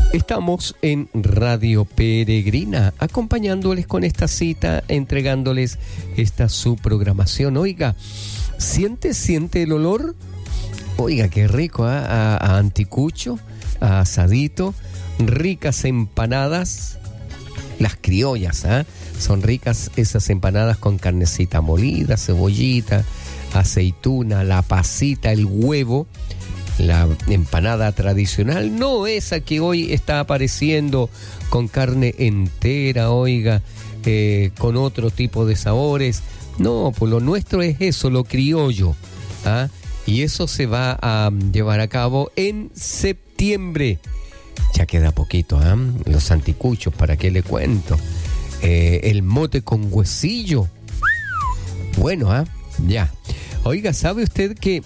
Estamos en Radio Peregrina, acompañándoles con esta cita, entregándoles esta su programación. Oiga, ¿siente el olor? Oiga, qué rico, ¿eh? a anticucho, a asadito, ricas empanadas, las criollas, ¿eh? Son ricas esas empanadas con carnecita molida, cebollita, aceituna, la pasita, el huevo. La empanada tradicional, no esa que hoy está apareciendo con carne entera, oiga, con otro tipo de sabores. No, pues lo nuestro es eso, lo criollo, ¿ah? Y eso se va a llevar a cabo en septiembre. Ya queda poquito, ¿ah? Los anticuchos, ¿para qué le cuento? El mote con huesillo. Bueno, ya. Oiga, ¿sabe usted que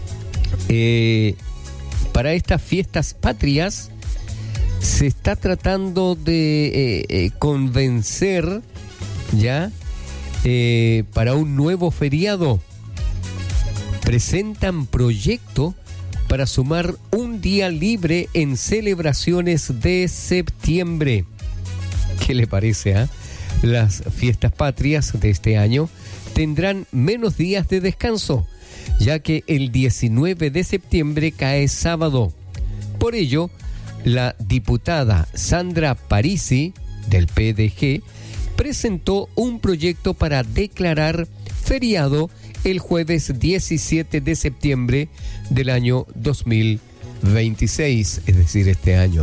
para estas fiestas patrias se está tratando de convencer ya para un nuevo feriado? Presentan proyecto para sumar un día libre en celebraciones de septiembre. ¿Qué le parece? Las fiestas patrias de este año tendrán menos días de descanso, ya que el 19 de septiembre cae sábado. Por ello, la diputada Sandra Parisi, del PDG, presentó un proyecto para declarar feriado el jueves 17 de septiembre del año 2026, es decir, este año.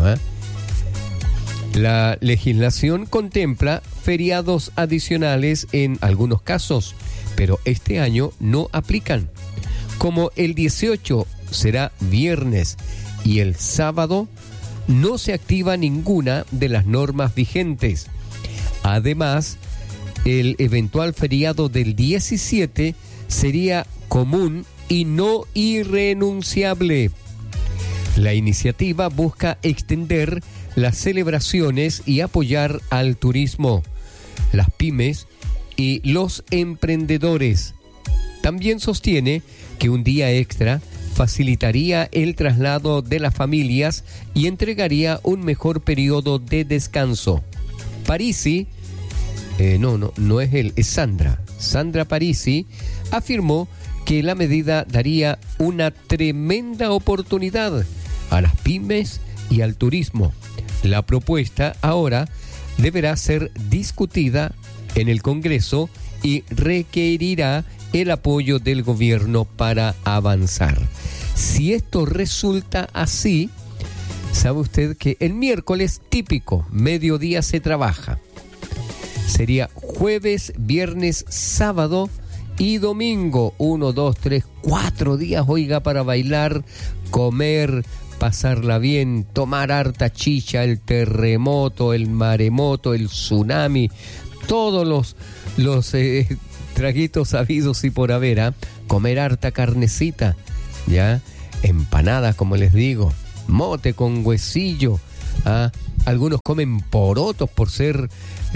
La legislación contempla feriados adicionales en algunos casos, pero este año no aplican. Como el 18 será viernes y el sábado, no se activa ninguna de las normas vigentes. Además, el eventual feriado del 17 sería común y no irrenunciable. La iniciativa busca extender las celebraciones y apoyar al turismo, las pymes y los emprendedores. También sostiene que un día extra facilitaría el traslado de las familias y entregaría un mejor periodo de descanso. Parisi, no es él, es Sandra Parisi, afirmó que la medida daría una tremenda oportunidad a las pymes y al turismo. La propuesta ahora deberá ser discutida en el Congreso y requerirá el apoyo del gobierno para avanzar. Si esto resulta así, sabe usted que el miércoles típico, mediodía se trabaja. Sería jueves, viernes, sábado y domingo. 1, 2, 3, 4 días, oiga, para bailar, comer, pasarla bien, tomar harta chicha, el terremoto, el maremoto, el tsunami, todos los traguitos habidos y por haber, comer harta carnecita, ya, empanadas, como les digo, mote con huesillo, algunos comen porotos por ser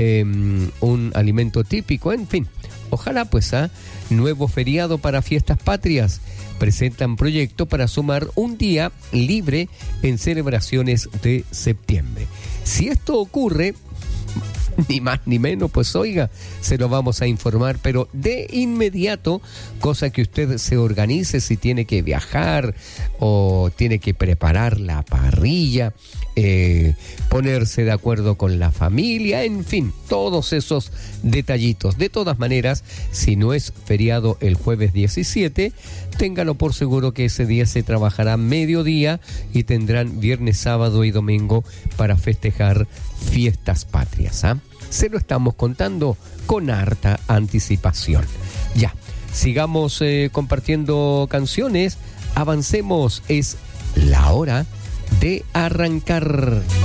un alimento típico, en fin. Ojalá pues, nuevo feriado para fiestas patrias. Presentan proyecto para sumar un día libre en celebraciones de septiembre. Si esto ocurre, ni más ni menos, pues oiga, se lo vamos a informar, pero de inmediato, cosa que usted se organice si tiene que viajar o tiene que preparar la parrilla, ponerse de acuerdo con la familia, en fin, todos esos detallitos. De todas maneras, si no es feriado el jueves 17, ténganlo por seguro que ese día se trabajará mediodía y tendrán viernes, sábado y domingo para festejar fiestas patrias. Se lo estamos contando con harta anticipación. Ya, sigamos compartiendo canciones, avancemos, es la hora de arrancar.